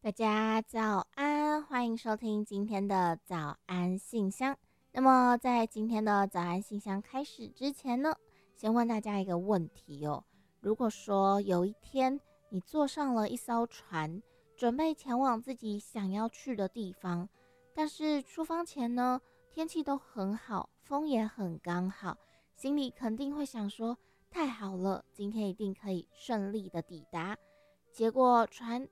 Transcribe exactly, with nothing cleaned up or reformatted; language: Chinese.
大家早安，欢迎收听今天的早安信箱。那么在今天的早安信箱开始之前呢，先问大家一个问题哦。如果说有一天你坐上了一艘船，准备前往自己想要去的地方，但是出发前呢，天气都很好，风也很刚好，心里肯定会想说，太好了，今天一定可以顺利的抵达。结果船